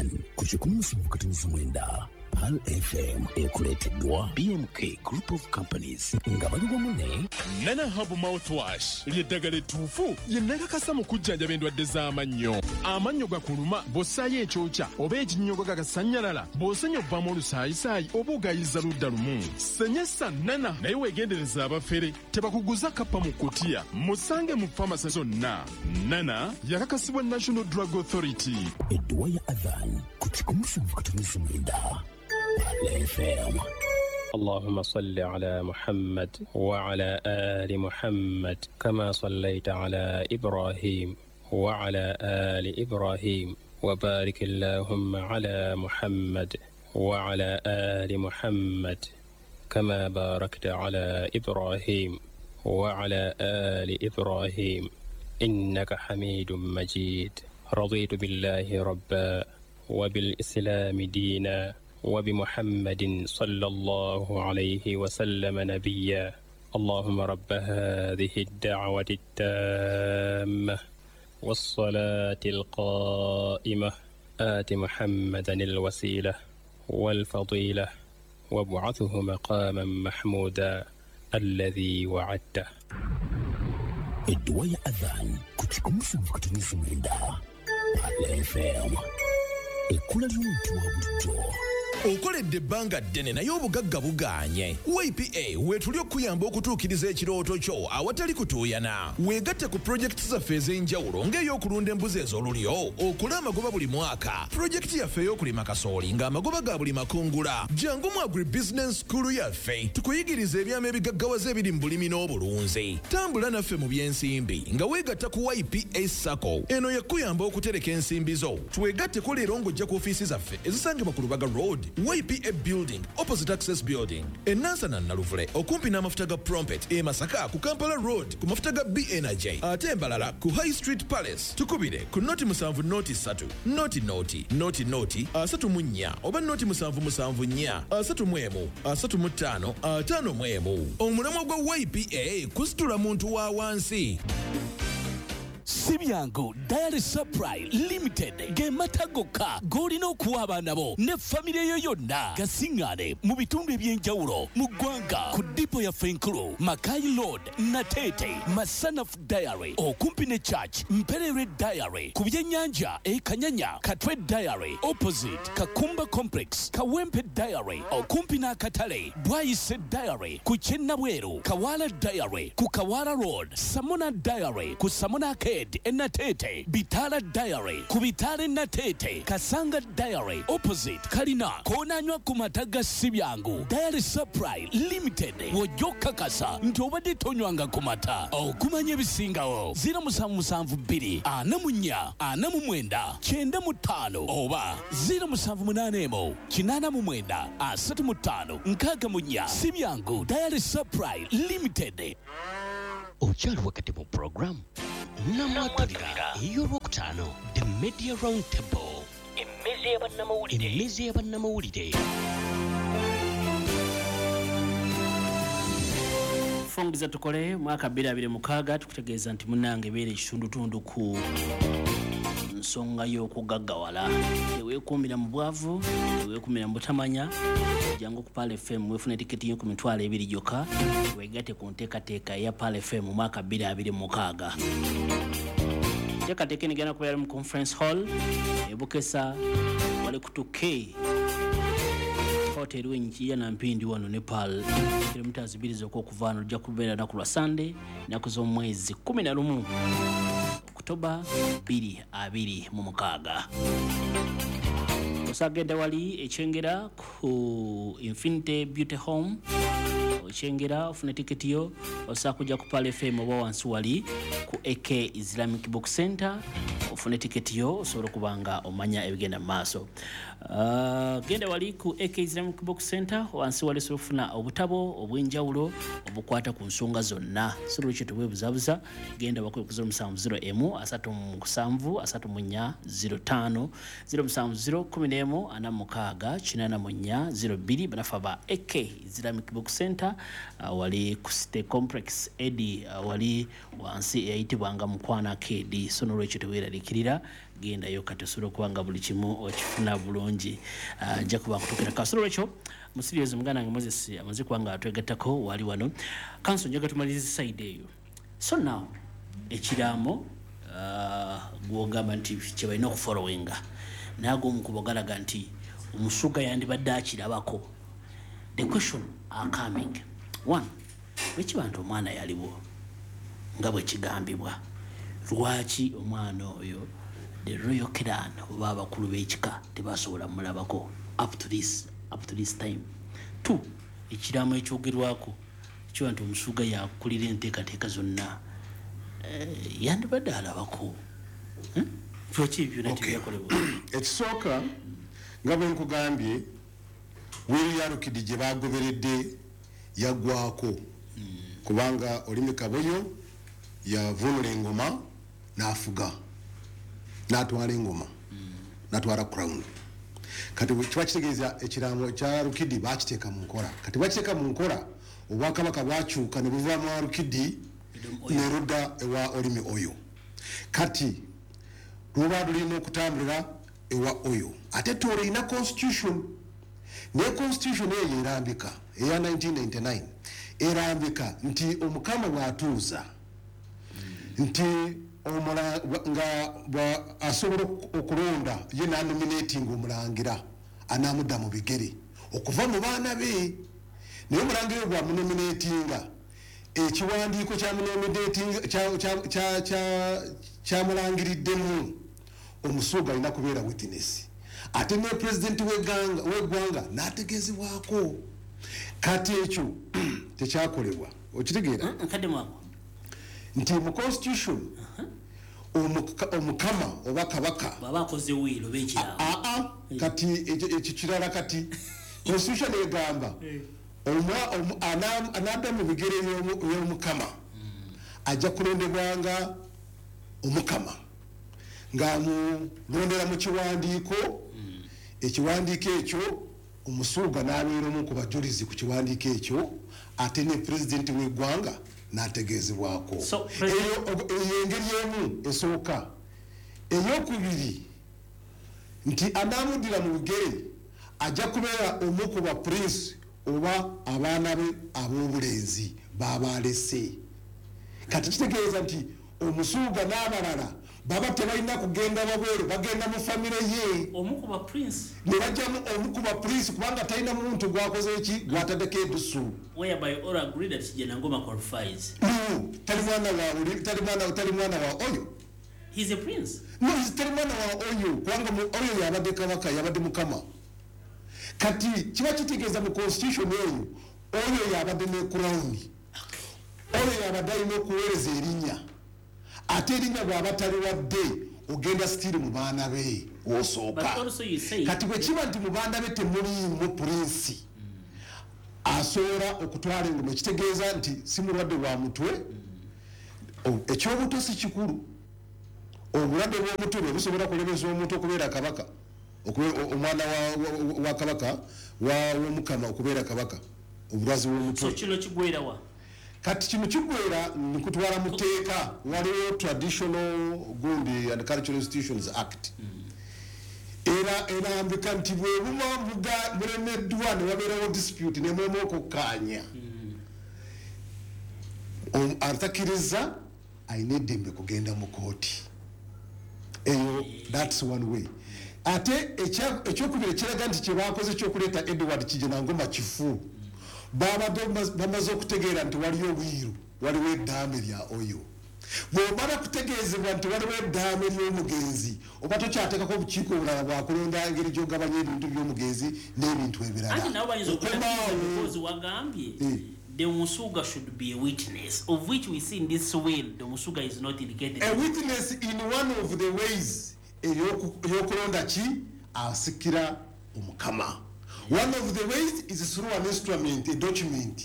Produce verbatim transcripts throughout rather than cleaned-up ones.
Adhan kuchikumu mkatanizi mwenda Pal F M ekuleteddwa B M K Group of Companies nga bali wamu Nana Hub Mouthwash ly'eddagala ettuufu lye nnakakasa mu kujjanjaba endwadde z'amannyo. Amannyo gakuluma bw'ossaayo ekyokya oba ekinnyogo gagasannyalala bw'osenya obbamu olusaayisaayi oba ogayiza ludda lumu. Senyesa Nana naye weegendereza abafere tebakuguza kappa mu kkutiya. Musange mu famasi zonna. Nana yakakasibwa National Drug Authority. Edduwa ya Adhan kuchikumu mkatanizi mwenda Pal F M. اللهم صل على محمد وعلى آل محمد كما صليت على إبراهيم وعلى آل إبراهيم وبارك اللهم على محمد وعلى آل محمد كما باركت على إبراهيم وعلى آل إبراهيم إنك حميد مجيد. رضيت بالله ربا وبالإسلام دينا وبمحمد صلى الله عليه وسلم نبيا. اللهم رب هذه الدعوة التامة والصلاة القائمة آت محمدا الوسيلة والفضيلة وابعثه مقاما محمودا الذي وعدته. Edduwa ya Adhan kuchikumu mkatanizi mwenda Pal F M. Ekula ly'omuntu wa bulijjo. Okoledde ebbanga ddene naye obugagga bugaanye. Y P A weetuli okuyamba okutuukiriza ekirooto kyo awatali kutuuyana. Weegatte ku pulojekiti zaffe ez'enjawulo ng'ey'okulunda embuzi ez'olulyo, okula amagoba buli mwaka, pulojekiti yaffe ey'okulima kasooli ng'amagoba ga buli makungula. Jangu mu agribusiness school yaffe tukuyigiriza ebyama ebigaggawaza ebiri mu bulimi n'obulunzi. Tambula naffe mu by'ensimbi nga weegatta ku Y P A Sacco. Eno yakuyamba okutereka ensimbi zo. Twegatteko leero ng'ojja ku ofiisi zaffe ezisangibwa ku Lubaga Road, Y P A Building, opposite Access Building. Enansana Naluvule, okumpi n'amafuta ga Prompet, e Masaka ku Kampala Road, ku mafuta ga B Energy. Ate Embalala ku High Street Palace. Tukubire ku noti musanvu noti satu, noti noti, noti noti, asatu mu nnya, oba noti musanvu musanvu nnya, asatu mu emu, asatu mu ttaano, ataano mu emu. Omulamwa gwa Y P A kusitula muntu wa wansi. Sibyangu Diary Supply Limited ge matagoka golina okuwa abaana bo ne famire yo yonna gasingane mu bitundu ebyenjawulo mu ggwanga ku dipo ya Fenkulu, Makai Road, Natete, Masanaf Diary okumpi ne Church, Mperere Diary ku byennyanja e Kanyanya, Katwe Diary opposite Kakumba Complex, Kawempe Diary okumpi n'akatale, Bwayise Diary ku Kyennabweru, Kawala Diary ku Kawala Road, Samona Diary ku Samona Ked Enatete, Bitala Diary ku Bitale Natete, Kasanga Diary opposite Kalina konanywa ku mataga Sibyangu Diary Supply Limited. Wojoka kasa nti obadde tonywanga ku mata okumanya ebisingawo zero musanvu musanvu bbiri ana mu nnya ana mu mwenda kyenda mu ttaano oba zero musanvu munaana emu kinaana mu mwenda asatu mu ttaano nkaaga mu nnya. Sibyangu Diary Supply Limited. Okyali wakati mu program Namatulira ey'olwokutaano The Media Round Table, emmezi y'abannamawulire. Fungiza tukole mwaka bbiri abiri mukaaga tukutegeeza nti munnange ebeera ekitundutundu ku nsonga y'okugaggawala. Teweekuumira mu bwavu, teweekuumira mu butamanya. Jangu ku Pal F M weefuna tiketi yo ku mitwalo ebiri gyokka. Weegatte ku nteekateeka eya Pal F M mu mwaka bbiri abiri mukaaga. Nteekateeka enigenda kubeera mu Conference Hall e Bukesa wali ku two K hotel w'enkiya na mpindi wano Nepal. Kilomita zibiri z'okuva wano ojja kubeera naku lwa Sunday naku z'omwezi kumi na lumu Oktoba bbiri abiri mu mukaaga. Osagenda wali ekyengera ku Infinity Beauty Home. Okyengera ofuna tiketi yo osaa kujja ku Pal F M oba wansi wali ku A K Islamic Book Center ofuna tiketi yo osobola kubanga omanya ebigenda mu maaso. Uh, genda wali ku A K Islamic Book Center wansi wali sofuna obutabo obwenjawulo obukwata ku nsonga zonna. Solo kyo tubwebuzabuza genda bakwe ku zero musanvu zero emu asatu mu kusanvu asatu mu nnya zero ttaano zero musanvu zero kumi n'emu ana mukaaga kinaana mu nnya zero bbiri banafa ba A K Islamic Book Center uh, wali ku City Complex Edi uh, wali wansi eyayitibwanga Mukwana K D so nolwekyo teweeraliikirira gendayo kati osobola okubanga buli kimu okifuna bulungi ajja uh, kuba kutuukira ka so nolwekyo musiriyozi muganda nga Moses amaze kuba nga atwegattako wali wano kanso njaga tumaliriza side eyo so now ekiraamo uh, gwogamba nti kye balina okufolowinga naye ag'omukubo galaga nti omusuga yandibadde akirabako. The question are coming. One, lwaki bantu omwana yaliwo nga bwe kigambibwa lwaki omwana oyo the royal clan oba abakulu b'ekika tebasobola mulabako up to this up to this time. Two, ekiraamo ekyogerwako ekyo nti omusuga yakulira enteekateeka zonna uh, yandibadde alabako hmm? Lwaki ebyo nati byakolebwa? Ekisooka nga bwe nkugambye William Kidi gye bagoberedde yaggwaako mm. kubanga Olimi Kaboyo yavunula engoma n'afuga n'atwala engoma mm. n'atwala crown. Kati kiba kitegeeza ekiraamo ekya Rukidi bakiteeka mu nkola. Kati bakiteeka mu nkola obwakabaka bwakyuka ne buva mu Rukidi ne rudda ewa Olimi oyo. Kati luba lulina okutambulira ewa oyo ate tolina constitution ne constitution eyo erambika eya nineteen ninety-nine erambika nti omukama bw'atuuza nti omula nga asobola okulonda ye nanominating omulangira anamudda mu bigere okuva mu baana be naye omulangira bwa munominatinga ekiwandiiko kya munominating kyamulangiriddemu omusuga alina kubeera witness ate ne president w'eggwanga w'eggwanga n'ategeezebwako. Kati ekyo tekyakolebwa okitegeera nti mu constitution omukama oba kabaka babakoze wiilo b'ekiraamo kati ekyo kirala kati constitution egamba anadda mu bigere by'omukama ajja kulondebwanga omukama ng'amulondera mu kiwandiiko ekiwandiiko ekyo omusuuga n'abeera omu ku bajulizi ku kiwandiiko ekyo ate ne pulezidenti w'eggwanga n'ategeezebwako. Eyo engeri emu esooka. Eyokubiri nti anaamuddira mu bigere ajja kubeera omu ku bapulinsi oba abaana be ab'obulenzi b'abalese. Kati kitegeeza nti omusuuga n'abalala baba tebalina kugenda babweru bagenda mu famire ye omukuba prince ne bajjamu omukuba prince kubanga talina muntu gwakoze eki gwataddeko edusu whereby all agree that Kijana Ngoma qualifies. No, tali mwana wa tali mwana tali mwana wa oyo. He's a prince. No, he's tali mwana wa oyo kubanga oyo yabadde kabaka yabadde mukama. Kati kiba kitegeeza mu constitution eyo oyo yabadde ne crown. Oyo yabadde alina okuweereza erinnya. Ate erinnya bw'aba tali wadde ogenda sitiri mu baana be osooka. Kati bwe kiba nti mu baana be temuliimu pulinsi asobola okutwala engoma ekitegeeza nti si mulwadde bwa mutwe ekyobuto si kikulu. Obulwadde bw'omutwe bwe busobola kulemesa omuntu okubeera kabaka omwana wa kabaka w'omukama okubeera kabaka obulwazi bw'omutwe. So kino kigwerawa? Kati kino kigwera nkutwala mu tteeka waliwo Traditional Gundi and Cultural Institutions Act era erambika nti bwe buba bulemeddwa ne wabeerawo dispute ne mwemu okukkaanya atakkiriza ayina eddembe kugenda mu kooti eyo. That's one way. Ate ekyokubiri ekiraga nti kye baakoze ekyokuleeta Edward Kijana Ngoma kifu babadde bamaze okutegeera nti waliyo obwiru waliwo eddaame lya oyo. Bw'omala kutegeezebwa nti waliwo eddaame ly'omugenzi oba tokyateekako obukiiko obulala bwakulonda engeri gy'ogabanya ebintu by'omugenzi n'ebintu ebirala. The Musuga should be a witness, of which we see in this will. The Musuga is not indicated. A witness in one of the ways eyokulonda ki asikira omukama. One of the ways is through an instrument, a document.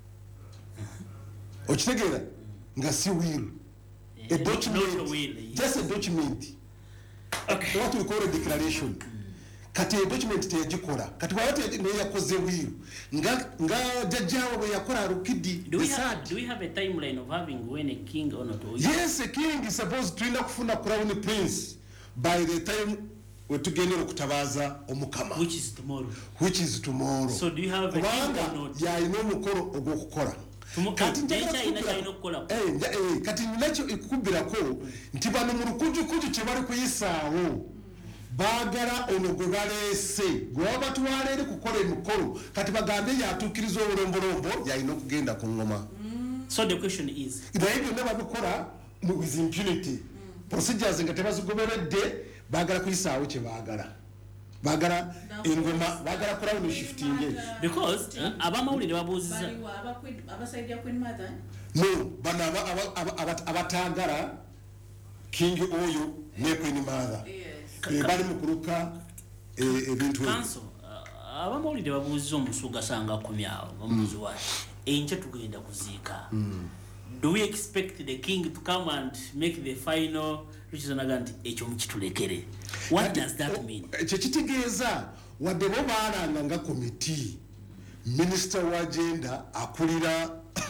Okitegeera nga si will. A document, just a document. Okay. What we call a declaration. kati document teyagikola kati wabate neyakoze wiru nga nga jajjawo bwe yakola Rukidi. Do we, have, do we have a timeline of having when a king or not? Yes, a king is supposed to kufuna crown prince by the time wetugendera okutabaza omukama, which is tomorrow. Which is tomorrow. So do you have a king or not? Ya ino omukolo ogwokukola. Kati nja ina ino okukola. Eh, eh, kati ninacho ikukubirako nti bano mu lukuju kuju kye bali kuyisaawo bagala ono gwe baleese gwe babatwala eri kukola emikolo kati bagambe yatuukiriza obulombolombo yalina okugenda ku ngoma. So the question is, naye byonna babikola with impunity. Procedures nga tebazigoberedde bagala kuyisaawo kye baagala bagala engoma bagala crown shifting because abamawulire babuuziza abasaidia Queen Mother no bana abatagala king oyo ne Queen Mother bali mukuluka ebintu kanso abamawulire babuuziza omusuga sanga kumyawo bamuzi wa enche tugenda kuziika. Do we expect the king to come and make the final which is anaganti echo mukitulekere? What does that mean? Chekitegeeza wadde bo baalanga nga committee minister wa agenda akulira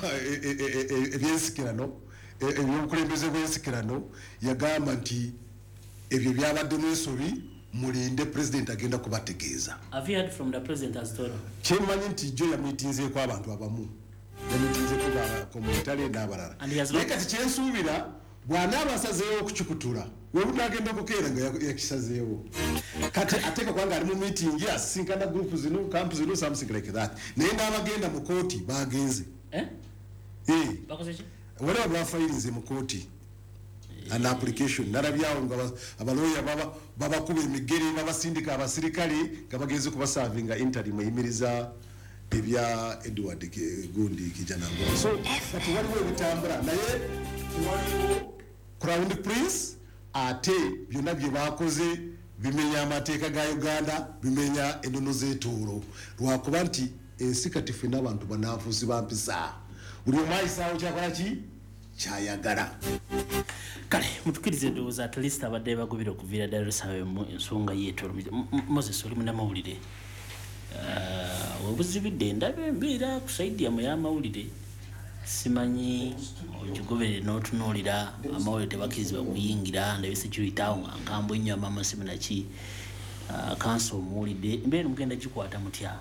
ebyensikirano ebyobukulembeze bw'ensikirano yagamba nti ebyo byabadde n'ensobi mulinde president agenda kubategeeza. Have you heard from the president as told? Kyemanyi nti jo yamuyitizeeko abantu abamu yamuyitizeeko bakomunitale n'abalala naye kati kyensuubira bw'anaaba asazeewo okukikutula webunagenda okukeera nga yakisazeewo kati ateeka kubanga ali mu meeting asisinkana group zino camp zino something like that naye n'abagenda mu kooti bagenze eh eh waliwo bafayirize mu kooti an application narabyawo nga abaloya baba babakuba emigere babasindika abasirikale nga bagenze kubasavinga interim eyimiriza ebya Edward Gundi kijana ngo so kati waliwo ebitambula naye waliwo crown prince ate byonna bye bakoze bimenya amateeka ga Uganda bimenya ennono z'etuuro lwakuba nti ensi kati ffenna abantu banaafuusi bampisa buli omaayisaawo kyakola ki kyayagala. Kale mutukirize ndowooza at least abadde bagobera okuviira Dar es Salaam ensonga yeetuuro. Moses oli munnamawulire obuzibidde ndaba embeera ku saidiyamu y'amawulire simanyi okigobere n'otunuulira amawulire tebakkirizibwa kuyingira ndabe security awo nga nkambwe nnyo amaama simunaki kanso omuwulidde embeera mugenda gikwata mutya?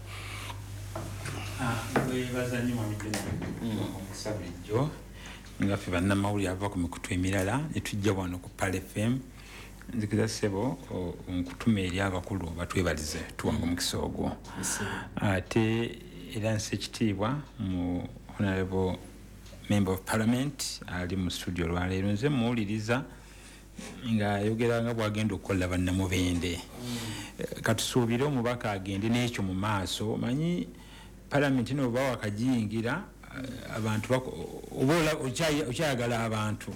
webaza nnyo mamikena omusabijjo nga ffe bannamawulire ava ku mikutu emirala ne tujja wano ku Pal F M nzikiza ssebo nkutuma eri abakulu batwebalize tuwanga omukisa ogwo ate era nsi ekitiibwa mu honorable member of parliament ali mu studio olwaleero nze muwuliriza nga ayogera nga bwagenda okukola bannamubende katusuubire omubaka agende n'ekyo mu maaso manyi parliament no bawa akajiyingira abantu obola okyayagala abantu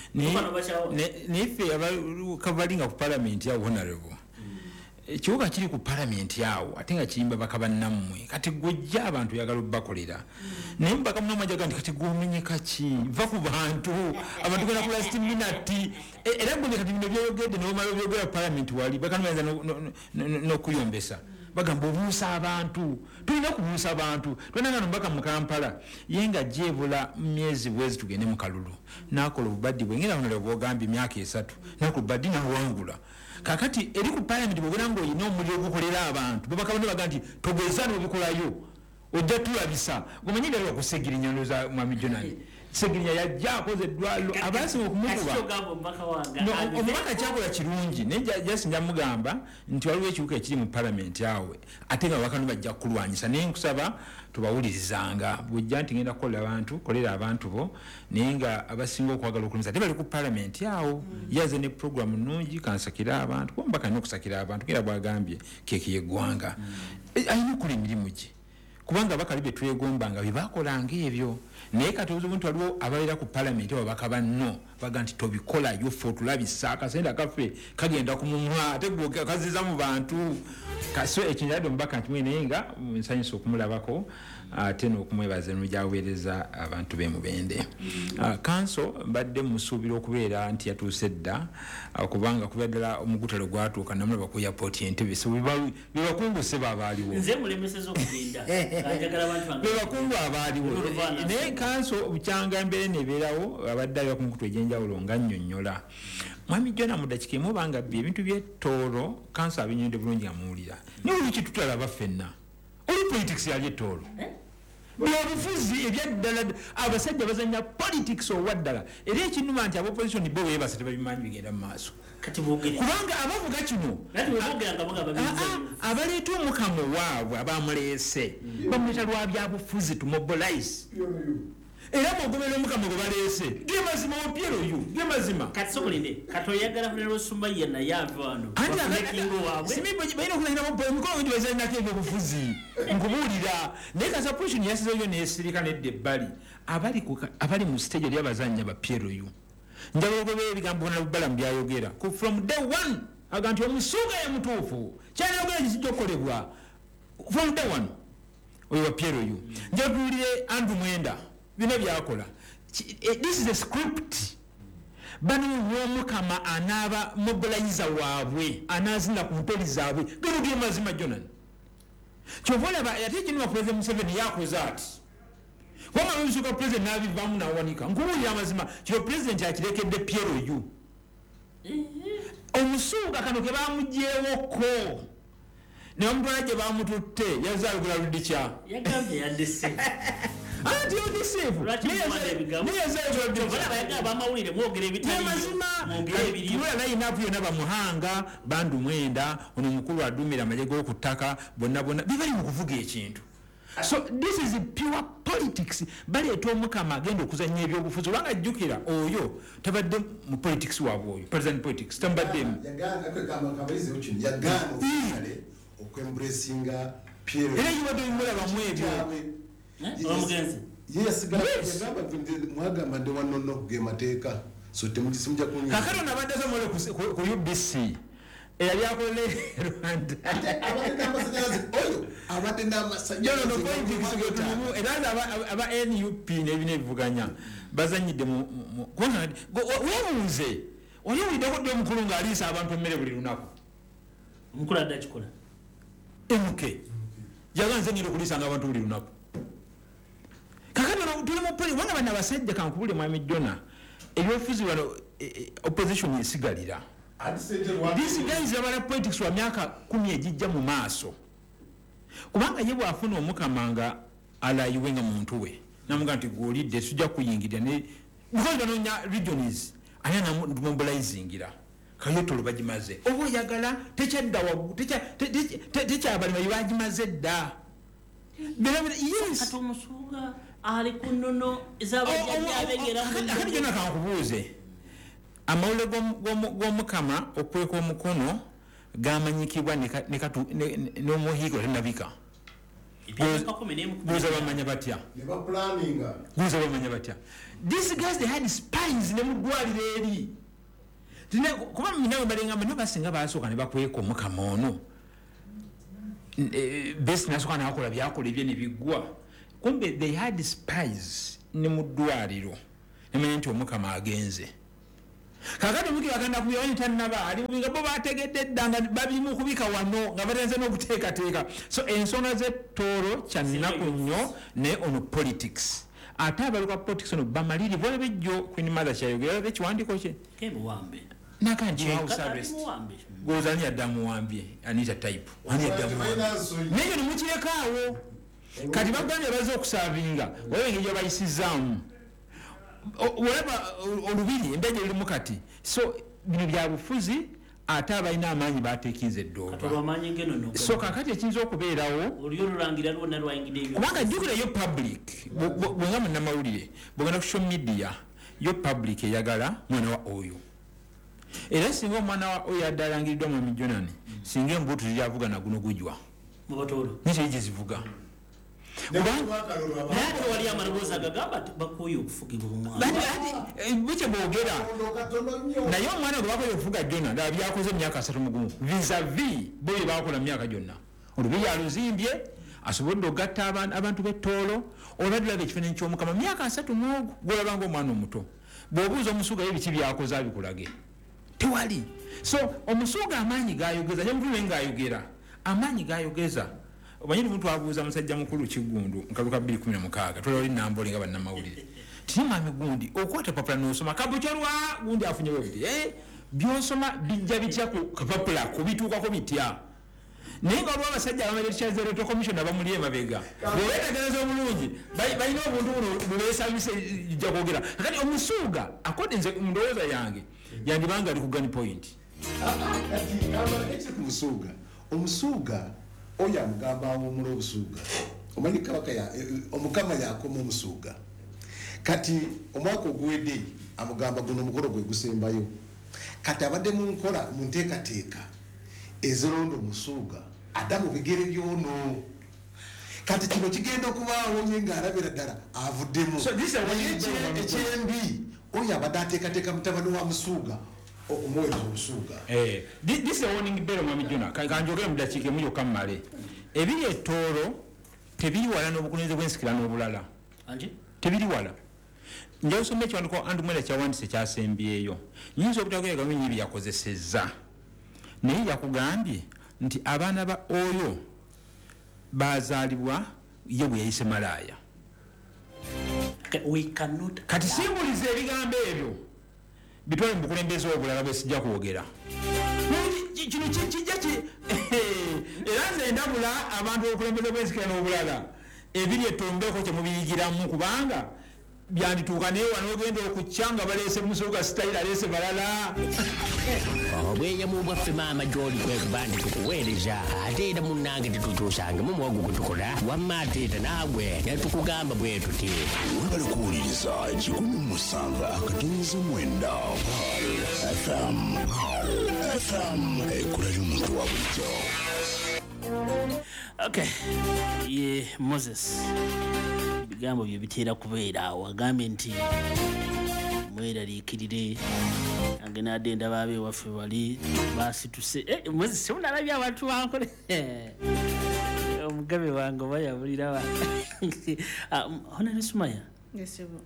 niffe kavalinga ku parliament yawo honorable ekibuga kiri ku parliament yawo ate nga kiyimba bakabannammwe kati gwojja abantu yagala obbakolera naye mbaka munamuajaga nti kati gwomenyeka ki va ku bantu abantu gena ku last minute era gwe kati bino byeyogedde n'omala byogera parliament wali bakanomaza n'okuyombesa bagamba obuusa abantu tulina kubuusa abantu twena nga mbaka mu Kampala yenga jebula myezi bwezi tugende mu kalulu nakola obubaddi bwe ngera bano bwogambye emyaka esatu nakola obubaddi nawangula kakati eri ku parliament bwogera ngo oyina omuliro gukolera abantu babakabone baga nti togezana obikolayo ojja tulabisa gomanyi ndali wakusegera enyondo za mwami Jonani segirinya yajja akoze eddwaliro abasinga okumukuba omubaka kyakola kirungi naye jasi njamugamba nti waliwo ekibuga ekiri mu parliament awe ate nga bakanu bajja kulwanyisa naye nkusaba tubawulirizanga bwojja nti ngenda kukolera abantu kolera abantu bo naye nga abasinga okwagala okulumisa ate bali ku parliament awo yaze ne program nnungi kansakira abantu kuba mbaka n'okusakira abantu ngera bwagambye keeki y'eggwanga alina okukola emirimu gye kubanga bakali be twegombanga bibakolanga ebyo naye kati obuntu waliwo abalira ku parliament ababaka banno baga nti tobikolayo ffe otulabisa akasente akaffe kagenda ku mumwa ate kaziza mu bantu kaso ekinjadde omubaka nti mwine nga nsanyusa okumulabako ate n'okumwebaza eno gyaweereza abantu be Mubende. Kanso mbadde musuubira okubeera nti yatuuse dda kubanga kuba ddala omugutalo gwatuuka namulaba ku airport Entebbe so bebakunguse babaaliwo nze mulemeseza okugenda kanjagala abantu bange bebakungu abaaliwo naye kanso bukyanga embeera nebeerawo abadde ali bakunkutu egyenjawulo nga nnyonnyola Mwami Jona mu dakika emu banga bye ebintu by'ettoolo kanso abinyonde bulungi amuwulira naye oluki tutalaba ffenna oli politics yali ettoolo byabufuzi ebyaddala abasajja bazanya politics owaddala era ekinuma nti abopposition bo weebase tebabimanyi bigenda mu maaso kubanga abavuga kino abaleeta omukamo waabwe abamuleese bamuleeta lwa byabufuzi tumobilize era bwogobera omukamo gwe baleese ge mazima opiero yu ge mazima kati sokulinde kati oyagala kulera osumba yenna yava wano balina okulahira emikolo ngi bazalinako ebyobufuzi nkubuulira naye kasapposition yasizeyo neesirika nedda ebbali abali mu stage eri abazanya ba piero yu njagala ogobera ebigambo bona bubalamu byayogera from day one aga nti omusuuga ye mutuufu kyayogera kisijja okukolebwa from day one oyo wa piero yu njagala tuwulire Andrew Mwenda bino byakola. This is a script. Bano n'omukama anaaba mobilizer waabwe anaazinda ku ntoli zaabwe gano ge mazima Jonan kyova olaba ate ekinuma President Museveni yakoze ati wama bisuka President n'abivaamu n'awanika nkubuulira amazima kino President akirekedde Piero yu omusuuga kano ke bamuggyewoko naye omutwala gye bamututte yazaalugula ludikya yagambye yaddese anti odisefu bamawulire mwogere ebitaliyolayinapu yonna bamuhanga Bandu Mwenda ono mukulu adumira amagye g'oku ttaka bonna bonna bibali mu kuvuga ekintu so this is pure politics baleeta omukama agenda okuzanya ebyobufuzi olwanga jjukira oyo tabadde mu politics waabwe oyo president politics tambaddemu era yibadde bimulabamu ebyo omugenzi mwagamba ndi wanono okuge mateeka so temukisimja kunya kakano nabadde somole ku U B C eyali akole Rwanda oyo abadde n'amasajja era aba N U P n'ebina ebivuganya bazanyidde weebuuze oli owuliddeko ddi omukulu ng'aliisa abantu emmere buli lunaku omukulu adde akikola M K yaga nze ngenda okuliisanga abantu buli lunaku kakano tuli mu poli wanga bana basajja kankubule Mwami Jona ebyofuzi wano opposition esigalira these guys abala politics wa myaka kumi ejijja mu maaso kubanga ye bwafuna omukamanga alayiwenga muntu we namuga nti gwolidde tujja kuyingirira ne because banonya regions aya na mobilizingira kayotolo bagimaze obo yagala tekyadda wagu tekyabalima bagimaze dda yes kati omusuuga ali ku nnono ez'abajjajja abegera kati jona kankubuuze amawulire g'omukama okweka omukono gamanyikibwa n'omuhigo tenabika buuza bamanya batya buuza bamanya batya these guys they had spies ne mu ddwaliro eri kuba minawe balengamba no basinga basooka ne bakweka omukama ono besi nasooka nakola byakola ebye ne biggwa kumbe they had spies ne mu ddwaliro nemanya nti omukama agenze kakati omuki bagenda kubyawani tannaba ali nga bo bategedde dda nga babimu kubika wano nga batenze n'okuteekateeka so ensonga z'ettoolo kyannaku nnyo ne ono politics ate abaluka politics ono bamaliri bolebe jjo Queen Mother kyayogera olebe ekiwandiiko kye kebuwambe nakanti house arrest gozani yadda muwambye anita type ani yadda muwambye naye nemukirekaawo kati bagambye baze okusaavinga waliwo engeri gyebayisizaamu olaba olubiri embeja erimu kati so bino byabufuzi ate abalina amaanyi bateekinze eddooba so kakati ekiyinza okubeerawo kubanga jjukira yo public bwenga munnamawulire bwegenda ku social media yo public eyagala mwana wa oyo era singa omwana wa oyo addalangiddwa Mwami Jonani singa embuutu ziryavuga naguno gujwa nikyo gizivuga wali amaloboozi agagamba bakoye okufugibwa omwana bikye boogera naye omwana gwe bakoye okufuga Jona ddala byakoze emyaka asatu mugumu vis-a-vis boyo bakola myaka gyonna olubiri aluzimbye asobodde ogatta abantu b'ettoolo olwadulaga ekifaananyi ky'omukama myaka asatu n'ogu gwolabanga omwana omuto bw'obuuza omusuga ebiki byakoze abikulage tewali so omusuga amaanyi gayogeza nyamutule ngaayogera amaanyi gayogeza omanyi muntu abuuza musajja mukulu Kiggundu nkaluka bbiri kumi na mukaaga twala oli Nambole nga bannamawulire tini mwami gundi okwata papula n'osoma kabukyolwa gundi afunyewo biti eh byosoma bijja bitya ku kapapula kubituukako bitya naye nga olwa abasajja abamere Charles Electoral Commission abamuli emabega bwebetegereza obulungi balina obuntu buno bubeesabise jja kwogera kakati omusuuga akodenze mu ndowooza yange yandibanga ali ku gun point omusuuga omusuuga oyo amugamba awumula obusuuga omanyi kabaka omukama yakoma omusuuga kati omwaka oguwedde amugamba guno omukolo gwe gusembayo kati abadde mu nkola mu nteekateeka ezironda omusuuga adda mu bigere byono kati kino kigenda okubaawo nye ng'alabira ddala avuddemu ekyembi oyo abadde ateekateeka mutabani wa musuuga omuweereza omusuuga this is a warning bell mwami Jona kanjogere mu dakiika emu yokka mmale ebiri ettoolo tebiri wala n'obukulembeze bw'ensikira n'obulala tebiri wala nja osoma ekiwandiiko Andrew Mwera kyawandise kyasembyeyo nyinza obutagoya gavumenti bye yakozesezza naye yakugambye nti abaana ba oyo bazaalibwa ye bwe yayise malaaya kati simbuliza ebigambo ebyo bitwale mu bukulembeze obulala bwe sijja kwogera kino kijja ki era nze ndabula abantu obukulembeze bw'ensikira n'obulala ebiri ettombeko kye mubiyigiramu kubanga byandituuka naye wano ogenda okukya nga baleese musuuga sitayira aleese balala obweyamo bwaffe maama gy'oli kwekubandi tukuweereza ate era munnange tetukyusangemu muwogo gwe tukola wamma ate era naagwe netukugamba bwe tuti webale kuwuliriza kikumi musanvu akatonnyeza mwenda F M F M ekula ly'omuntu wa bulijjo. Okay ye Moses bigambo byo bitera kubeera wagambye nti mweraliikirire agena adenda baabe waffe wali basituse eh mwezi simunalabye abantu bankole omugabe wange bayabulira wa Honani Sumaya yesebo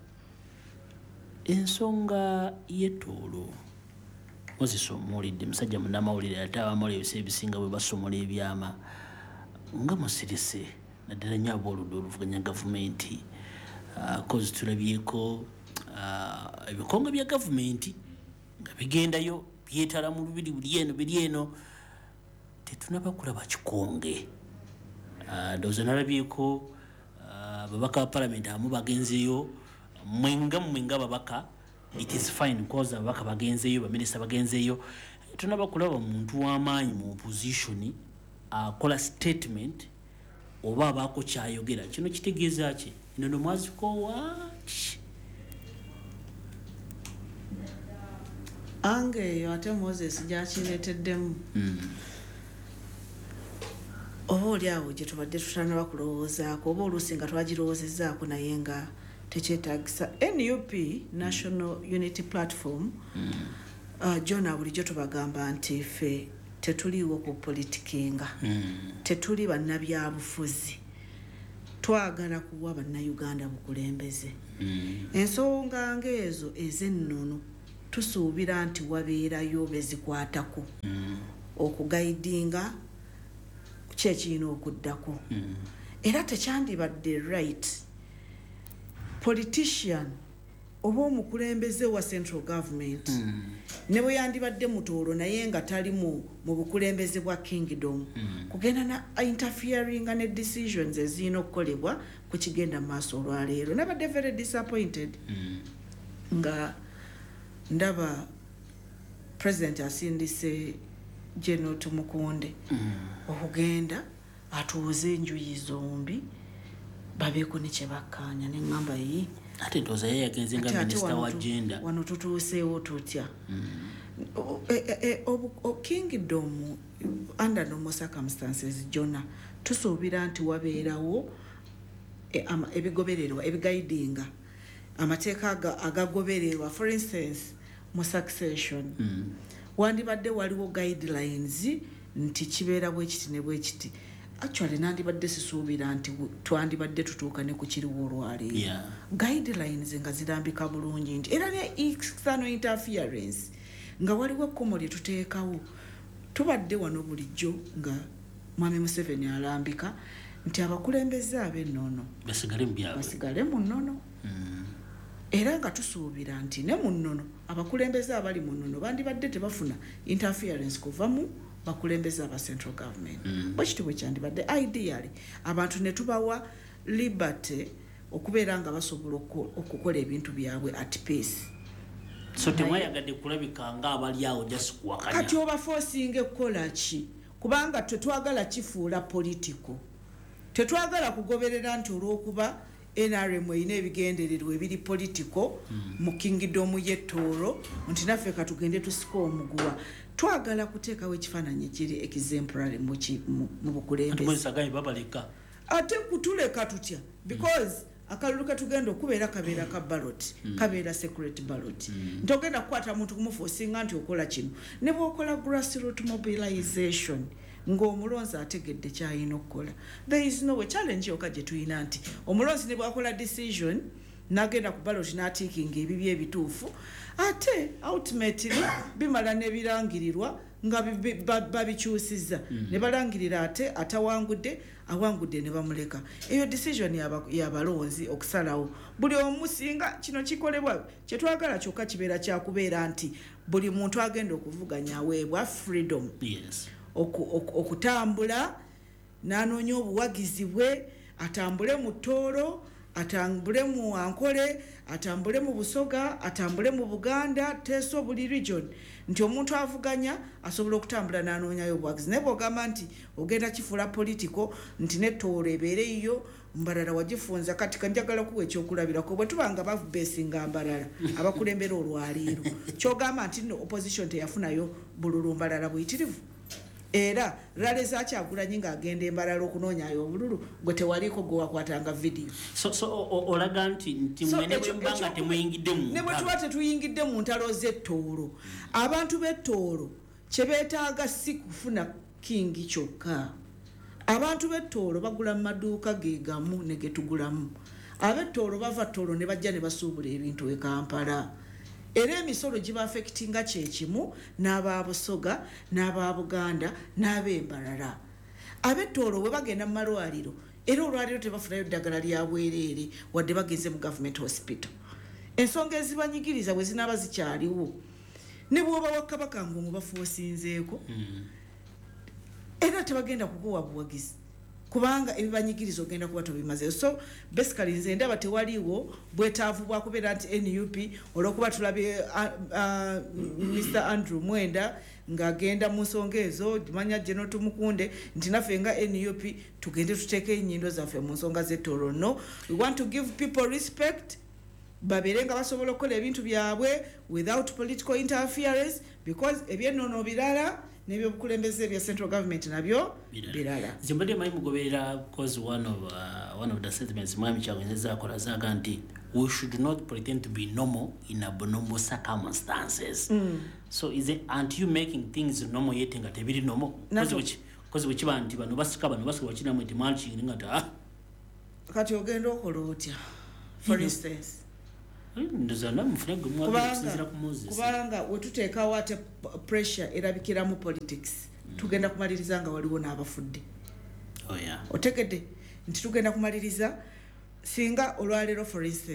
ensonga y'ettoolo Moses omulidde musajja munnamawulire ate abamala ebisa ebisinga bwe basomola ebyama nga musirise naddala nnyo abooludde oluvuganya gavumenti kozi tulabyeko ebikonge bya gavumenti nga bigendayo byetala mu lubiri buli eno biri eno tetunaba kulaba kikonge ndowooza nalabyeko ababaka ba palamenti amu bagenzeyo mwenga mwenga ababaka it is fine cause ababaka bagenzeyo baminisita bagenzeyo tunaba kulaba muntu w'amaanyi mu opposition akola statement oba abaako kyayogera kino kitegeeza ki eno no mwaziko waki ange eyo ate Moses gyakireeteddemu oba oli awo gye tubadde tutanaba kulowoozaako oba oluusi nga twagirowoozezaako naye nga tekyetaagisa N U P National Unity Platform Jona bulijjo tubagamba nti ffe tetuliwo ku politikinga tetuli bannabyabufuzi twagala kuwa bannayuganda bukulembeze ensonga ng'ezo ez'ennono tusuubira nti wabeerayo bezikwatako okugaidinga kyekirina okuddako era tekyandibadde right politician oba omukulembeze wa central government ne bwe yandibadde mutoolo naye nga tali mu bukulembeze bwa kingdom kugenda na interfering ne decisions ezirina okukolebwa ku kigenda maaso olwaleero nabadde very disappointed nga ndaba president asindise General Tumukunde okugenda atuuze enjuyi zombi babeeko ne kye bakkaanya ne ŋŋamba yi ate ndoza yeye yagenze nga minister wa gender wano tutuuseewo tutya kingdom under normal circumstances Jona tusuubira nti wabeerawo ebigobererwa ebigaidinga amateeka agagobererwa for instance mu succession wandibadde waliwo guidelines nti kibeera bwe kiti ne bwe kiti actually nandibadde sisuubira nti twandibadde tutuuka ne ku kiriwo olwaleero Yeah. guidelines nga zirambika bulungi nti era ne external interference nga waliwo ekkomo lye tuteekawo tubadde wano bulijjo nga mwami Museveni alambika nti abakulembeze ab'ennono basigale mu byabwe basigale mu nnono era nga tusuubira nti ne mu nnono abakulembeze abali mu nnono bandibadde tebafuna interference kuva mu bakulembeze aba central government bwekitibwe kyandibadde ideally abantu ne tubawa liberty okubeera nga basobola okukola ebintu byabwe at pace. So temwayagadde kulabika nga abali awo just kuwakanya kati oba forcing okukola ki kubanga tetwagala kifuula political tetwagala kugoberera nti olw'okuba N R M erina ebigendererwa ebiri political mu kingdom y'ettoolo nti naffe katugende tusika omuguwa twagala kuteekawo ekifaananyi ekiri exemplary mu bukulembeze ate kutuleka tutya because akalulu katugenda okubeera kabeera ka ballot kabeera secret ballot ntogenda kukwata muntu kumufuusinga nti okola kino ne bw'okola grassroot mobilization ng'omulonzi ategedde kyalina okukola there is no way challenge yokka gye tulina nti omulonzi ne bwakola decision n'agenda ku ballot n'atiikinga ebibi ebituufu ate ultimately bimala nebirangirirwa nga babikyusizza ne balangirira ate atawangudde awangudde ne bamuleka eyo decision y'abalonzi okusalawo buli omu singa kino kikolebwa kyetwagala kyokka kibeera kyakubeera nti buli muntu agenda okuvuganya aweebwa freedom yes okutambula n'anoonya obuwagizi bwe atambule mu ttoolo atambule mu Ankole atambule mu Busoga atambule mu Buganda teso buli region nti omuntu avuganya asobola okutambula n'anoonyayo obuwagizi naye bw'ogamba nti ogenda kifuula political nti nettoolo ebeereyo Mbarara wagifunza kati kanjagala kuwa ekyokulabirako bwe tubanga babesinga Mbarara abakulembera olwaleero kyogamba nti no opposition teyafunayo bululu Mbarara buyitirivu era raleza Kyagulanyi ng'agenda e Mbarara okunoonyayo obululu gwe tewaliko gwe wakwatanga video so so olaga nti nti mwene bwembanga temuyingidde mu ne bwe tuba tetuyingidde mu ntalo z'ettoolo abantu b'ettoolo kye beetaaga si kufuna kingi kyokka abantu b'ettoolo bagula mu maduuka ge gamu ne ge tugulamu ab'ettoolo bava ttoolo ne bajja ne basuubula ebintu e Kampala era emisolo giba affectinga kyekimu n'ababusoga n'ababuganda n'ab'embalala ab'ettoolo bwe bagenda mu malwaliro era olwaliro tebafunayo ddagala lya bwereere wadde bagenze mu government hospital ensonga ezibanyigiriza bwe zinaaba zikyaliwo ne bw'oba wa Kabaka ng'omubafuusinzeeko era tebagenda kukuwa buwagizi kubanga ebibanyigiriza ogenda kuba tobimazeyo so basically nze ndaba tewaliwo bwetaavu bwa kubeera nti N U P olw'okuba tulabye uh, uh, Mister Andrew Mwenda ng'agenda mu nsonga ezo manya General Tumukunde nti naffe nga N U P tugende tuteeke ennyindo zaffe mu nsonga z'ettoolo no we want to give people respect babeere nga basobola okukola ebintu byabwe without political interference because ebyennono birala n'ebyobukulembeze ebya central government nabyo birala zimbadde mayi mugoberera because one of uh, one of the statements mwami Kyagulanyi akola zaga nti we should not pretend to be normal in abnormal circumstances mm. So is it aren't you making things normal yet nga tebiri normal because which because which bantu bano basika bano basika wakina mu mulching nga ta kati ogenda okola otya for instance kubanga wetuteekawo ate pressure erabikira mu politics mm. tugenda kumaliriza nga waliwo n'abafudde oh, yeah. otegedde nti tugenda kumaliriza singa olwaleero for instance